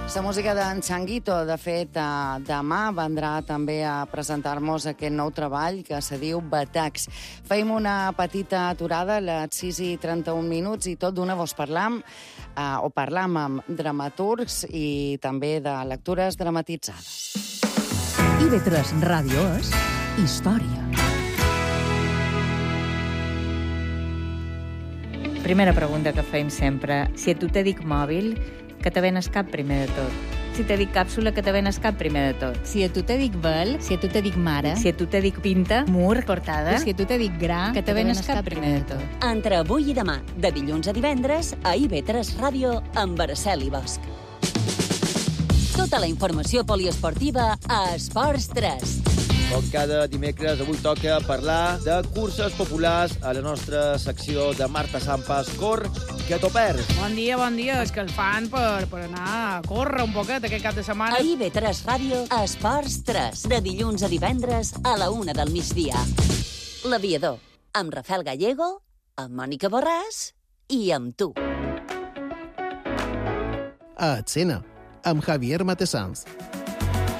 La música d'en Changuito, de fet, demà vendrà també a presentar-nos aquest nou treball que se diu Batacs. Feim una petita aturada a les 6:31 i tot d'una vos parlam amb dramaturgs i també de lectures dramatitzades. IB3 Ràdio és història. Primera pregunta que feim sempre. Si a tu te dic mòbil, que te ven al cap primer de tot. Si te dic càpsula, que te ven al cap primer de tot. Si a tu te dic vel, si a tu te dic mare, Si a tu te dic pinta, mur, portada, si a tu te dic gra, que te ven al cap primer de tot. Entre avui i demà, de dilluns a divendres, a IB3 Ràdio, amb Araceli Bosch. Tota la informació poliesportiva a Esports 3. Com cada dimecres, avui toca parlar de curses populars a la nostra secció de Marta Sampas. Cor, que t'ho perds. Bon dia. És que el fan per anar a córrer un poquet aquest cap de setmana. A IB3 Ràdio, a Esports 3, de dilluns a divendres a la 1 del migdia. L'Aviador, amb Rafael Gallego, amb Mònica Borràs i amb tu. A Escena, amb Javier Matessans.